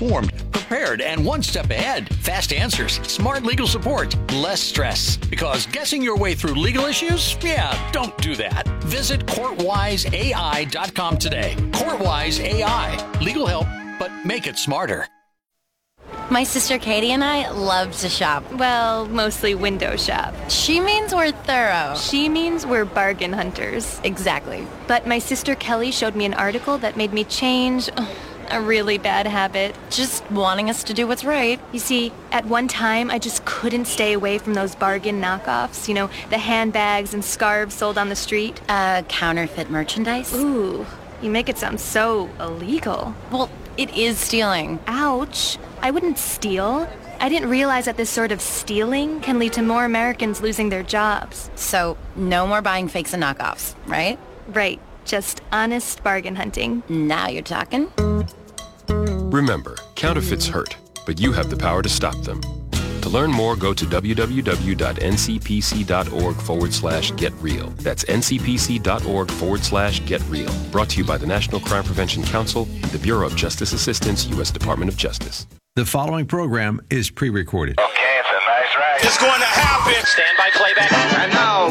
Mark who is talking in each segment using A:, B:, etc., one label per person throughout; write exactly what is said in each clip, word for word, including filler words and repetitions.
A: informed, prepared, and one step ahead. Fast answers, smart legal support, less stress. Because guessing your way through legal issues? Yeah, don't do that. Visit courtwise A I dot com today. Courtwise A I. Legal help, but make it smarter.
B: My sister Katie and I love to shop.
C: Well, mostly window shop.
B: She means we're thorough.
C: She means we're bargain hunters.
B: Exactly.
C: But my sister Kelly showed me an article that made me change a really bad habit.
B: Just wanting us to do what's right.
C: You see, at one time, I just couldn't stay away from those bargain knockoffs. You know, the handbags and scarves sold on the street.
B: Uh, counterfeit merchandise?
C: Ooh, you make it sound so illegal.
B: Well, it is stealing.
C: Ouch. I wouldn't steal. I didn't realize that this sort of stealing can lead to more Americans losing their jobs.
B: So, no more buying fakes and knockoffs, right?
C: Right. Just honest bargain hunting.
B: Now you're talking.
D: Remember, counterfeits hurt, but you have the power to stop them. To learn more, go to www.ncpc.org forward slash get real. That's ncpc.org forward slash get real. Brought to you by the National Crime Prevention Council, the Bureau of Justice Assistance, U S Department of Justice.
E: The following program is pre-recorded.
F: Okay, it's a nice ride. It's going to happen. Stand by playback. And now,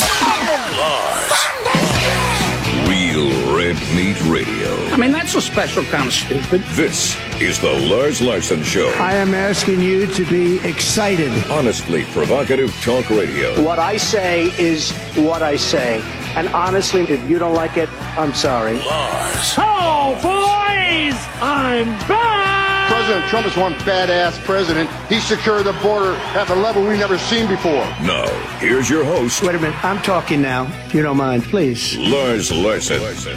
G: Lars. Real Red Meat Radio.
H: I mean, that's a special kind of stupid.
G: This is the Lars Larson Show.
I: I am asking you to be excited.
G: Honestly provocative talk radio.
J: What I say is what I say. And honestly, if you don't like it, I'm sorry.
G: Lars.
H: Oh, boys! I'm back!
K: President Trump is one badass president. He secured the border at the level we've never seen before.
G: Now, here's your host.
I: Wait a minute. I'm talking now, if you don't mind, please.
G: Lars Larson.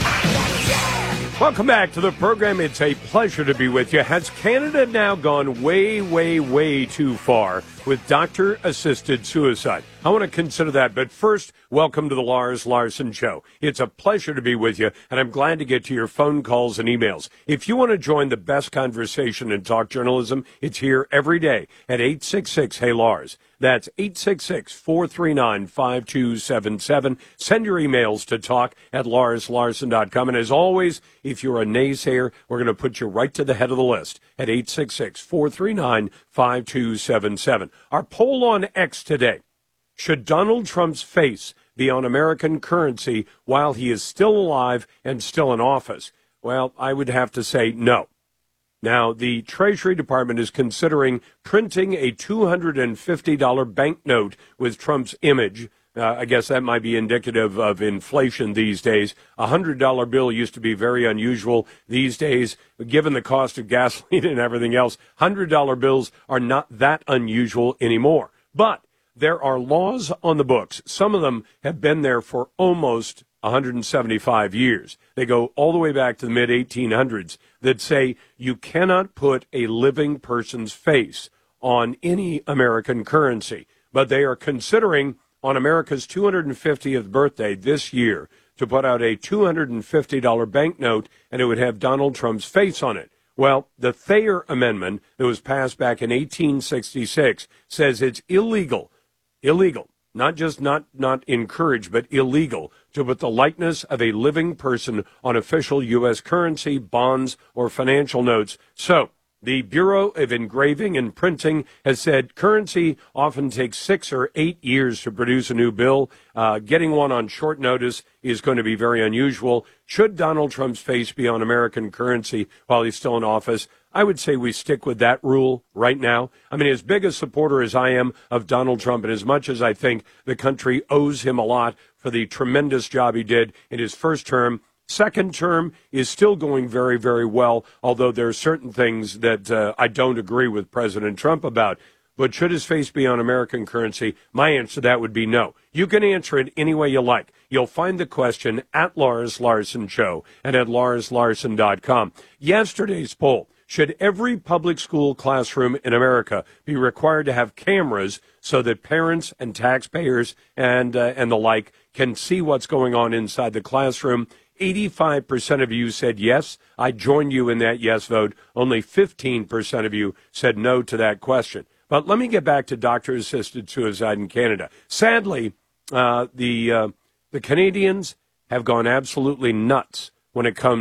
L: Welcome back to the program. It's a pleasure to be with you. Has Canada now gone way, way, way too far with doctor-assisted suicide? I want to consider that. But first, welcome to the Lars Larson Show. It's a pleasure to be with you, and I'm glad to get to your phone calls and emails. If you want to join the best conversation in talk journalism, it's here every day at eight six six, hey Lars. That's eight six six, four three nine, five two seven seven. Send your emails to talk at lars larson dot com. And as always, if you're a naysayer, we're going to put you right to the head of the list at eight six six, four three nine, five two seven seven. Our poll on X today: should Donald Trump's face be on American currency while he is still alive and still in office? Well, I would have to say no. Now, the Treasury Department is considering printing a two hundred fifty dollars banknote with Trump's image. Uh, I guess that might be indicative of inflation these days. A one hundred dollar bill used to be very unusual. These days, given the cost of gasoline and everything else, one hundred dollar bills are not that unusual anymore. But there are laws on the books. Some of them have been there for almost one hundred seventy-five years. They go all the way back to the mid eighteen hundreds that say you cannot put a living person's face on any American currency. But they are considering on America's two hundred fiftieth birthday this year to put out a two hundred fifty dollars banknote, and it would have Donald Trump's face on it. Well, the Thayer Amendment that was passed back in eighteen sixty-six says it's illegal, illegal, not just not, not encouraged, but illegal to put the likeness of a living person on official U S currency, bonds, or financial notes. So the Bureau of Engraving and Printing has said currency often takes six or eight years to produce a new bill. Uh, getting one on short notice is going to be very unusual. Should Donald Trump's face be on American currency while he's still in office? I would say we stick with that rule right now. I mean, as big a supporter as I am of Donald Trump, and as much as I think the country owes him a lot for the tremendous job he did in his first term, second term is still going very, very well, although there are certain things that uh, I don't agree with President Trump about. But should his face be on American currency? My answer to that would be no. You can answer it any way you like. You'll find the question at Lars Larson Show and at lars larson dot com. Yesterday's poll: should every public school classroom in America be required to have cameras so that parents and taxpayers and uh, and the like can see what's going on inside the classroom? eighty-five percent of you said yes. I joined you in that yes vote. Only fifteen percent of you said no to that question. But let me get back to doctor-assisted suicide in Canada. Sadly, uh, the uh, the Canadians have gone absolutely nuts when it comes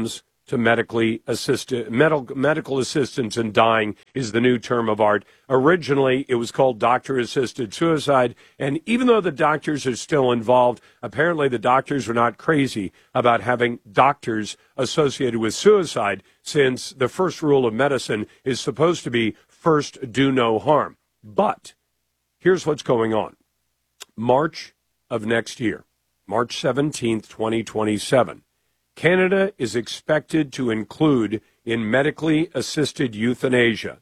L: to medically assisted medical medical assistance in dying is the new term of art. Originally, it was called doctor-assisted suicide, and even though the doctors are still involved, apparently the doctors are not crazy about having doctors associated with suicide, since the first rule of medicine is supposed to be first do no harm. But here's what's going on. March of next year, March seventeenth, twenty twenty-seven, Canada is expected to include in medically assisted euthanasia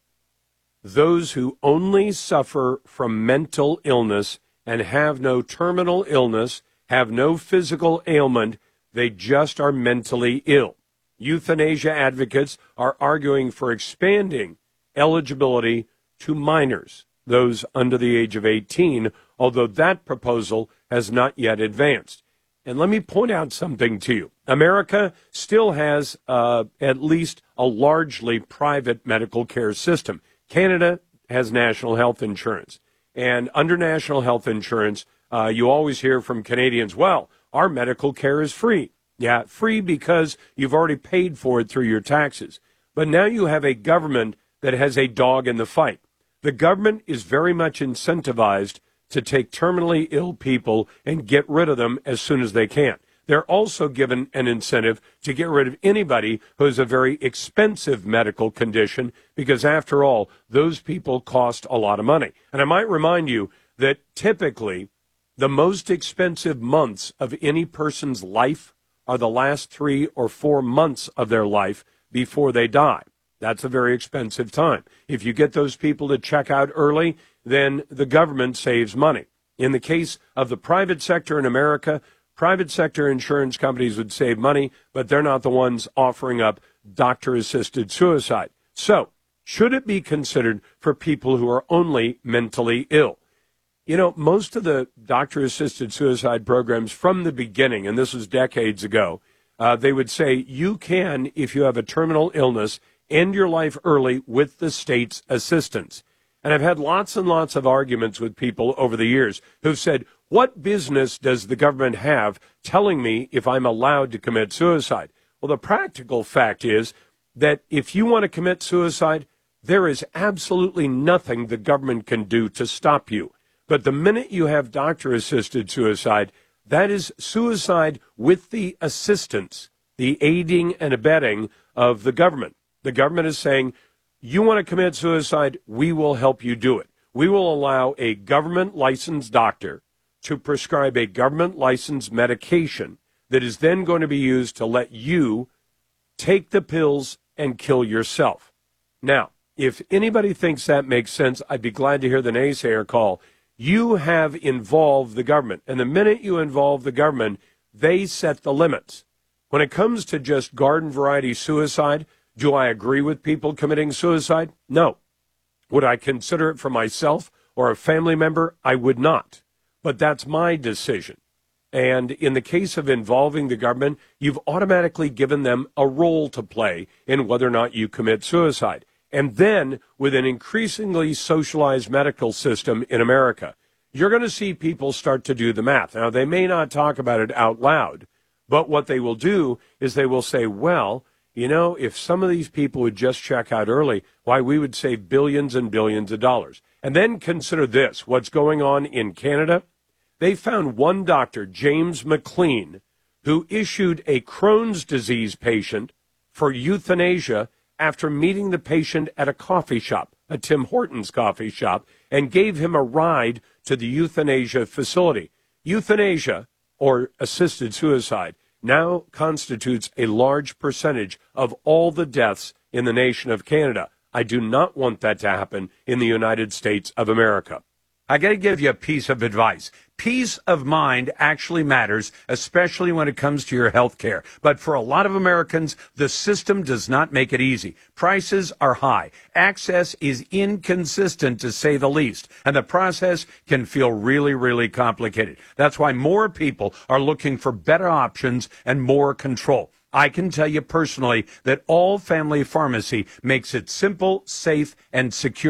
L: those who only suffer from mental illness and have no terminal illness, have no physical ailment, they just are mentally ill. Euthanasia advocates are arguing for expanding eligibility to minors, those under the age of eighteen, although that proposal has not yet advanced. And let me point out something to you. America still has uh, at least a largely private medical care system. Canada has national health insurance. And under national health insurance, uh, you always hear from Canadians, well, our medical care is free. Yeah, free because you've already paid for it through your taxes. But now you have a government that has a dog in the fight. The government is very much incentivized to take terminally ill people and get rid of them as soon as they can. They're also given an incentive to get rid of anybody who has a very expensive medical condition, because after all, those people cost a lot of money. And I might remind you that typically the most expensive months of any person's life are the last three or four months of their life before they die. That's a very expensive time. If you get those people to check out early, then the government saves money. In the case of the private sector in America, private sector insurance companies would save money, but they're not the ones offering up doctor-assisted suicide. So, should it be considered for people who are only mentally ill? You know, most of the doctor-assisted suicide programs from the beginning, and this was decades ago, uh, they would say you can, if you have a terminal illness, end your life early with the state's assistance. And I've had lots and lots of arguments with people over the years who've said, what business does the government have telling me if I'm allowed to commit suicide? Well, the practical fact is that if you want to commit suicide, there is absolutely nothing the government can do to stop you. But the minute you have doctor-assisted suicide, that is suicide with the assistance, the aiding and abetting of the government. The government is saying, you want to commit suicide, we will help you do it. We will allow a government-licensed doctor to prescribe a government-licensed medication that is then going to be used to let you take the pills and kill yourself. Now, if anybody thinks that makes sense, I'd be glad to hear the naysayer call. You have involved the government, and the minute you involve the government, they set the limits. When it comes to just garden-variety suicide, do I agree with people committing suicide? No. Would I consider it for myself or a family member? I would not. But that's my decision. And in the case of involving the government, you've automatically given them a role to play in whether or not you commit suicide. And then, with an increasingly socialized medical system in America, you're going to see people start to do the math. Now, they may not talk about it out loud, but what they will do is they will say, well, you know, if some of these people would just check out early, why, we would save billions and billions of dollars. And then consider this, what's going on in Canada. They found one doctor, James McLean, who issued a Crohn's disease patient for euthanasia after meeting the patient at a coffee shop, a Tim Hortons coffee shop, and gave him a ride to the euthanasia facility. Euthanasia, or assisted suicide, now constitutes a large percentage of all the deaths in the nation of Canada. I do not want that to happen in the United States of America. I got to give you a piece of advice. Peace of mind actually matters, especially when it comes to your health care. But for a lot of Americans, the system does not make it easy. Prices are high. Access is inconsistent, to say the least. And the process can feel really, really complicated. That's why more people are looking for better options and more control. I can tell you personally that All Family Pharmacy makes it simple, safe, and secure.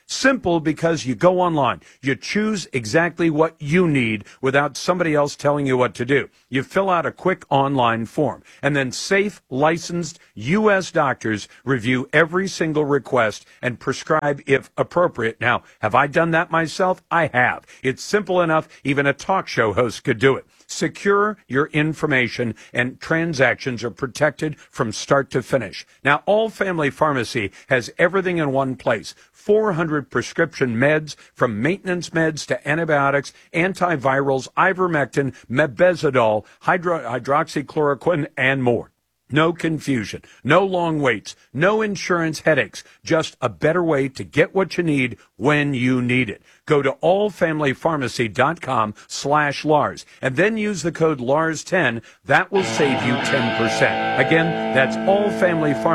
L: Simple because you go online. You choose exactly what you need without somebody else telling you what to do. You fill out a quick online form, and then safe, licensed U S doctors review every single request and prescribe if appropriate. Now, have I done that myself? I have. It's simple enough, even a talk show host could do it. Secure your information, and transactions are protected from start to finish. Now, All Family Pharmacy has everything in one place. four hundred prescription meds, from maintenance meds to antibiotics, antivirals, ivermectin, mebendazole, hydro- hydroxychloroquine, and more. No confusion, no long waits, no insurance headaches, just a better way to get what you need when you need it. Go to allfamilypharmacy.com slash Lars and then use the code Lars ten. That will save you ten percent. Again, that's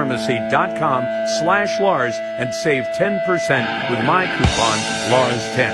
L: allfamilypharmacy.com slash Lars and save ten percent with my coupon Lars ten.